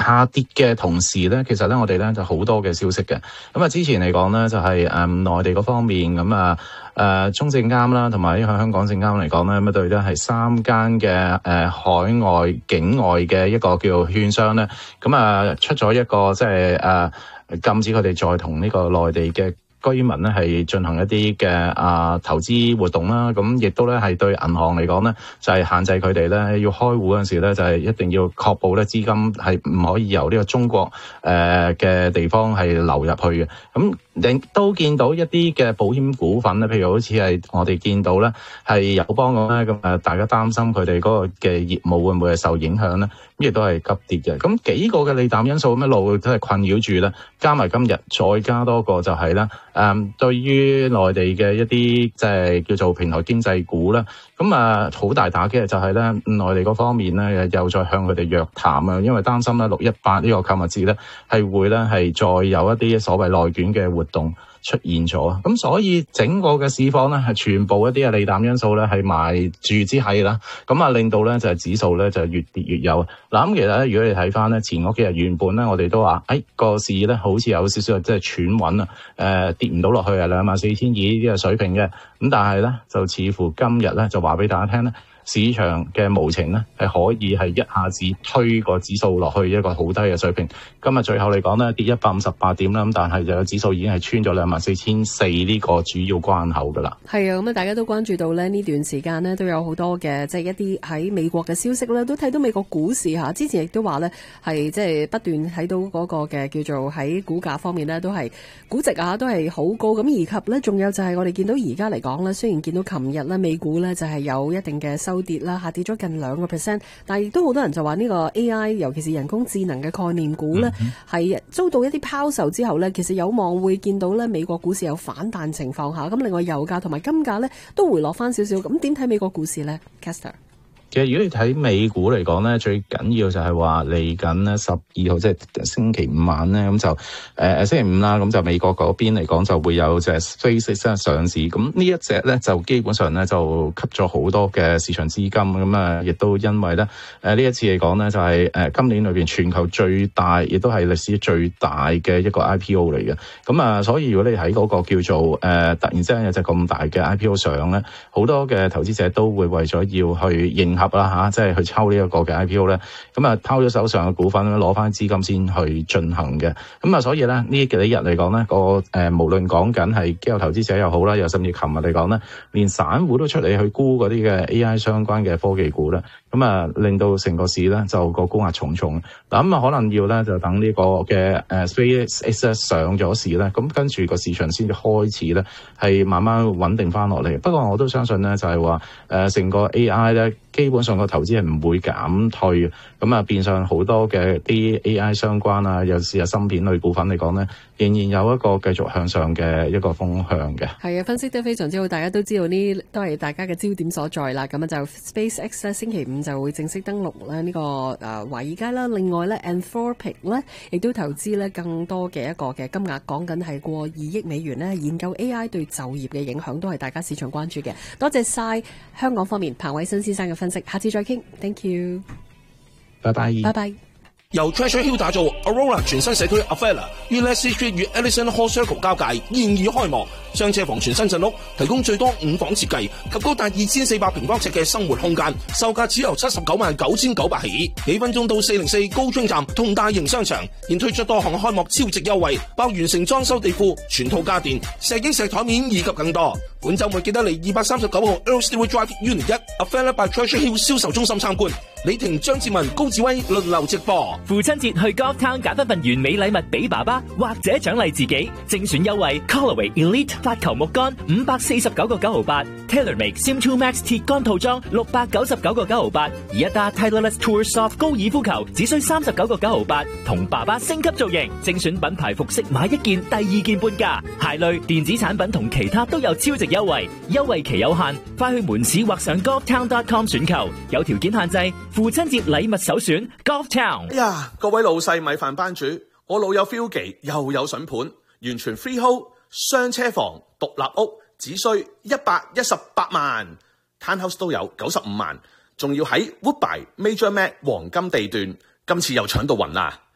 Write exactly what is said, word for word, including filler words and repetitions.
下跌嘅同時咧，其實咧我哋咧就好多嘅消息嘅。咁啊，之前嚟講咧就係、是、誒、嗯、內地嗰方面咁啊誒中證監啦，同埋呢個香港證監嚟講咧，咁對咧係三間嘅誒海外境外嘅一個叫券商咧，咁啊出咗一個即係誒禁止佢哋再同呢個內地嘅居民咧係進行一啲嘅啊投資活動啦，咁亦都咧係對銀行嚟講咧就係、是、限制佢哋咧要開戶嗰陣時咧就係、是、一定要確保咧資金係唔可以由呢個中國誒嘅、呃、地方係流入去嘅。咁你都見到一啲嘅保險股份咧，譬如好似係我哋見到咧係友邦咁咧，咁誒大家擔心佢哋嗰個嘅業務會唔會係受影響咧？咁亦都係急跌嘅。咁幾個嘅利淡因素咁一路都係困擾住咧，加埋今日再加多個就係咧誒，對於內地嘅一啲即係叫做平台經濟股啦，咁啊好大打擊嘅就係咧內地嗰方面咧又再向佢哋約談啊，因為擔心咧六一八呢個購物節咧係會咧係再有一啲所謂內卷嘅活動出現咗，咁所以整個嘅市況咧係全部一啲嘅利淡因素咧係埋住之係啦，咁啊令到咧就係指數咧就越跌越有。嗱咁其實咧如果你睇翻咧前嗰幾日原本咧我哋都話誒個市咧好似有少少即係喘穩啊，誒、呃、跌唔到落去啊兩萬四千二呢啲嘅水平嘅，咁但係咧就似乎今日咧就話俾大家聽咧。市場嘅無情咧，係可以係一下子推個指數落去一個好低嘅水平。今日最後嚟講咧，跌一百五十八點啦，咁但係就有指數已經係穿咗兩萬四千四呢個主要關口噶啦。 係啊，咁啊，大家都關注到咧呢段時間呢都有好多嘅即係一啲喺美國嘅消息咧，都睇到美國股市嚇。之前亦都話咧係即係不斷睇到嗰個嘅叫做喺股價方面呢，都係估值啊都係好高。咁以及咧，仲有就係我哋見到而家嚟講咧，雖然見到琴日咧美股咧就係有一定嘅收跌啦，下跌咗近兩個 percent， 但係亦都好多人就話呢個 A I， 尤其是人工智能嘅概念股呢，係、嗯、遭到一啲拋售之後呢，其實有望會見到呢美國股市有反彈情況下，咁另外油價同埋金價呢都回落翻少少，咁點睇美國股市呢 Caster？ 其實如果你睇美股嚟講咧，最緊要就係話嚟緊咧十二號即係星期五晚咧，咁就誒、呃、星期五啦，咁就美國嗰邊嚟講就會有隻 SpaceX 上市，咁呢一隻咧就基本上咧就吸咗好多嘅市場資金，咁啊亦都因為咧誒呢、呃、一次嚟講咧就係、是、誒、呃、今年裏邊全球最大，亦都係歷史最大嘅一個 I P O 嚟嘅，咁啊所以如果你喺嗰個叫做誒、呃、突然之間有隻咁大嘅 I P O 上咧，好多嘅投資者都會為咗要去迎合啦吓，即係去抽呢一個嘅 I P O 咧，咁啊拋咗手上嘅股份攞翻資金先去進行嘅，咁啊所以咧呢幾日嚟講咧個誒、呃、無論講緊係機構投資者又好啦，又甚至琴日嚟講咧，連散戶都出嚟去沽嗰啲嘅 A I 相關嘅科技股咧，咁啊令到成個市咧就個沽壓重重。嗱咁啊可能要咧就等呢個嘅誒 SpaceX 上咗市咧，咁跟住個市場先至開始咧係慢慢穩定翻落嚟。不過我都相信咧就係話誒成個 A I 咧。基本上個投資係唔會減退，咁啊變相好多嘅啲 A I 相關啊，尤其是芯片類股份嚟講咧，仍然有一個繼續向上嘅一個風向嘅。 係啊，分析得非常之好，大家都知道呢都係大家嘅焦點所在啦。咁啊就 SpaceX 咧星期五就會正式登陸咧呢個誒華爾街啦。另外咧 Anthropic 咧亦都投資咧更多嘅一個嘅金額，講緊係過二億美元咧，研究 A I 對就業嘅影響，都係大家市場關注嘅。多謝晒香港方面彭偉新先生嘅分析，下次再傾 ，Thank you， 拜拜， 拜拜。 由 Treasure Hill 打造 Aurora 全新社區 Avella 於 Leslie Street 與 Ellison Hall Circle 交界，現已開幕。雙車房全新鎮屋，提供最多五房設計及高達二千四百平方尺嘅生活空間，售價只由七十九萬九千九百起。幾分鐘到四零四高津站同大型商場，現推出多項開幕超值優惠，包完成裝修地庫、全套家電、石英石台面以及更多。本週末記得嚟二百三十九號 Earl Stewart Drive Unit 一 Avella by Treasure Hill 銷售中心參觀。李婷、張志文、高志威輪流直播。 父親節去 Golf Town 揀一份完美禮物俾爸爸，或者獎勵自己。精選優惠 Callaway Elite 發球木杆五百四十九個九毫八 ，TaylorMade Sim two Max 鐵杆套裝六百九十九個九毫八，而一打 Titleist Tour Soft 高爾夫球只需三十九個九毫八，同爸爸升級造型。精選品牌服飾買一件第二件半價，鞋類、電子產品同其他都有超值優惠，優惠期有限，快去門市或上 golf town dot com 選購，有條件限制。父親節禮物首選 Golf Town。 哎呀，各位老細米飯班主，我老友 Philgy 又有筍盤，完全 freehold 雙車房獨立屋，只需一百一十八萬 ，Townhouse 都有九十五萬，仲要喺 Woodbine Major Mac 黃金地段，今次又搶到暈啦！